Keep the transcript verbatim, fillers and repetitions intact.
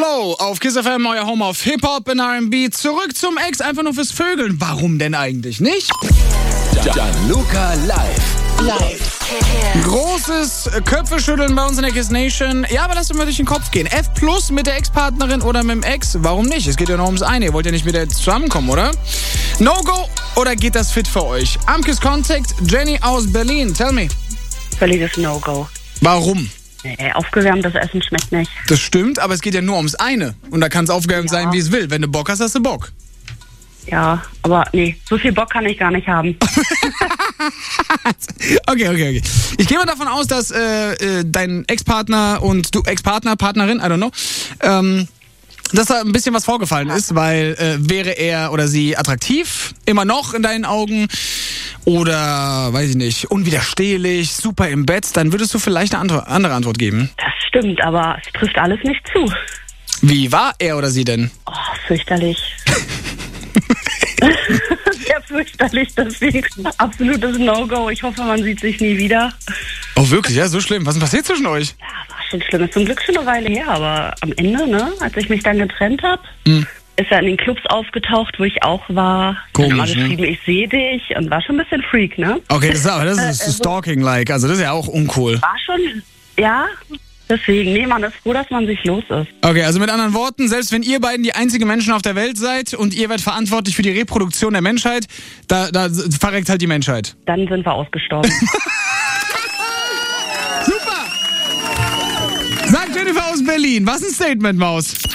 No-Go auf Kiss F M, euer Home auf Hip-Hop und R and B. Zurück zum Ex, einfach nur fürs Vögeln. Warum denn eigentlich nicht? Gianluca live. Live. Großes Köpfeschütteln bei uns in der Kiss Nation. Ja, aber lasst doch mal durch den Kopf gehen. F plus mit der Ex-Partnerin oder mit dem Ex? Warum nicht? Es geht ja nur ums eine. Ihr wollt ja nicht mit der zusammenkommen, oder? No-Go oder geht das fit für euch? Am Kiss Contact, Jenny aus Berlin. Tell me. Völliges No-Go. Warum? Nee, aufgewärmtes Essen schmeckt nicht. Das stimmt, aber es geht ja nur ums eine. Und da kann es aufgewärmt Ja. sein, wie es will. Wenn du Bock hast, hast du Bock. Ja, aber nee, so viel Bock kann ich gar nicht haben. Okay, okay, okay. Ich gehe mal davon aus, dass äh, äh, dein Ex-Partner und du Ex-Partner, Partnerin, I don't know, ähm, dass da ein bisschen was vorgefallen ist, weil äh, wäre er oder sie attraktiv, immer noch in deinen Augen, oder, weiß ich nicht, unwiderstehlich, super im Bett, dann würdest du vielleicht eine andere, andere Antwort geben. Das stimmt, aber es trifft alles nicht zu. Wie war er oder sie denn? Oh, fürchterlich. Sehr fürchterlich, deswegen absolutes No-Go. Ich hoffe, man sieht sich nie wieder. Oh, wirklich, ja, so schlimm. Was ist denn passiert zwischen euch? Ja, war schon schlimm. Ist zum Glück schon eine Weile her, aber am Ende, ne, als ich mich dann getrennt habe, Hm. ist er in den Clubs aufgetaucht, wo ich auch war. Komisch, Dann hat er ne? geschrieben, ich sehe dich und war schon ein bisschen Freak, ne? Okay, das ist, aber das ist Stalking-like, also das ist ja auch uncool. War schon, ja, deswegen, nee, man ist froh, dass man sich los ist. Okay, also mit anderen Worten, selbst wenn ihr beiden die einzigen Menschen auf der Welt seid und ihr werdet verantwortlich für die Reproduktion der Menschheit, da, da verreckt halt die Menschheit. Dann sind wir ausgestorben. Super! Sagt Jennifer aus Berlin, was ein Statement, Maus.